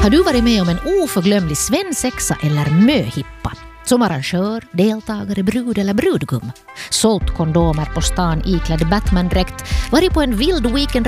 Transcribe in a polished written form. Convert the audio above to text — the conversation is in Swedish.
Har du varit med om en oförglömlig svensexa eller möhippa? Som arrangör, deltagare, brud eller brudgum. Sålt kondomer på stan iklädd Batman-dräkt, varit på en vild weekend